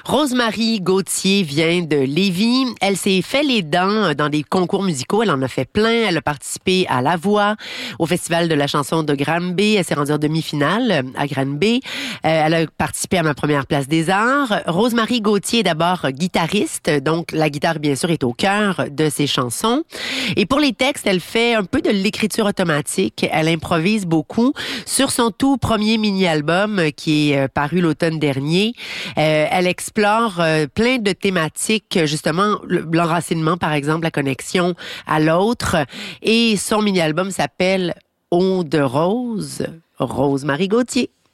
Rose-Marie Gauthier vient de Lévis. Elle s'est fait les dents dans des concours musicaux. Elle en a fait plein. Elle a participé à La Voix, au Festival de la chanson de Granby. Elle s'est rendue en demi-finale à Granby. Elle a participé à Ma première place des arts. Rose-Marie Gauthier est d'abord guitariste. Donc, la guitare, bien sûr, est au cœur de ses chansons. Et pour les textes, elle fait un peu de l'écriture automatique. Elle improvise beaucoup. Sur son tout premier mini-album qui est paru l'automne dernier, elle explore plein de thématiques, justement, l'enracinement, par exemple, la connexion à l'autre. Et son mini-album s'appelle Eau de rose, Rose-Marie Gauthier.